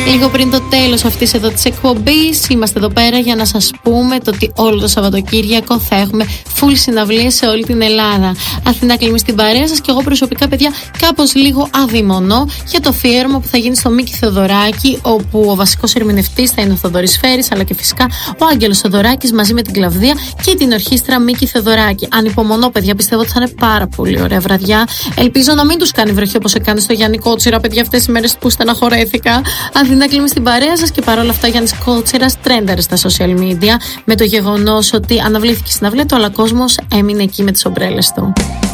Λίγο πριν το τέλος αυτής εδώ της εκπομπής, είμαστε εδώ πέρα για να σας πούμε το ότι όλο το Σαββατοκύριακο θα έχουμε full συναυλίες σε όλη την Ελλάδα. Αθηνά Κλιμή στην παρέα σας και εγώ προσωπικά, παιδιά, κάπως λίγο αδειμονώ για το αφιέρωμα που θα γίνει στο Μίκη Θεοδωράκη, όπου ο βασικός ερμηνευτής θα είναι ο Θοδωρής Φέρης, αλλά και φυσικά ο Άγγελος Θεοδωράκης μαζί με την Κλαβδία και την ορχήστρα Μίκη Θεοδωράκη. Ανυπομονώ, παιδιά, πιστεύω ότι θα είναι πάρα πολύ ωραία βραδιά. Ελπίζω να μην τους κάνει βροχή όπως έκανε στο Γιάννη Κότσιρα, παιδιά, αυτές οι μέρες που στεναχωρέθηκα. Αθηνά Κλιμή στην παρέα σας και παρόλα αυτά Γιάννης Κότσιρας τρένταρε στα social media με το γεγονός ότι αναβλήθηκε η συναυλία του, αλλά κόσμος έμεινε εκεί με τις ομπρέλες του.